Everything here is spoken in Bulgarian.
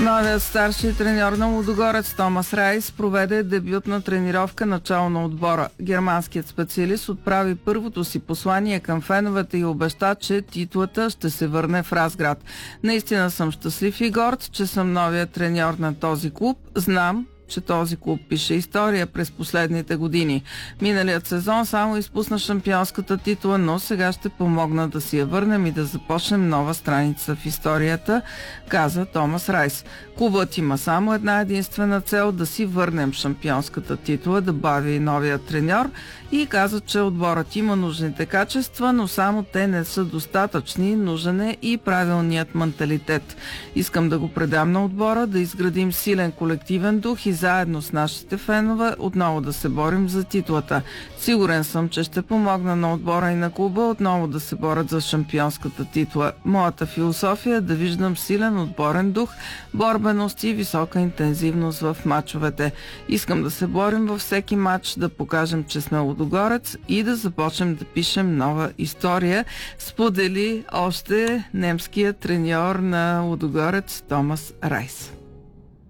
Новият старши треньор на Лудогорец Томас Райс проведе дебютна тренировка начало на отбора. Германският специалист отправи първото си послание към феновете и обеща, че титлата ще се върне в Разград. Наистина съм щастлив и горд, че съм новият треньор на този клуб. Знам, че този клуб пише история през последните години. Миналият сезон само изпусна шампионската титла, но сега ще помогна да си я върнем и да започнем нова страница в историята, каза Томас Райс. Клубът има само една единствена цел: да си върнем шампионската титла, да бави новият треньор, и каза, че отборът има нужните качества, но само те не са достатъчни, нужен е и правилният менталитет. Искам да го предам на отбора, да изградим силен колективен дух и заедно с нашите фенове отново да се борим за титлата. Сигурен съм, че ще помогна на отбора и на клуба отново да се борят за шампионската титла. Моята философия е да виждам силен отборен дух, борбеност и висока интензивност в мачовете. Искам да се борим във всеки матч, да покажем, че сме Лудогорец и да започнем да пишем нова история, сподели още немският треньор на Лудогорец Томас Райс.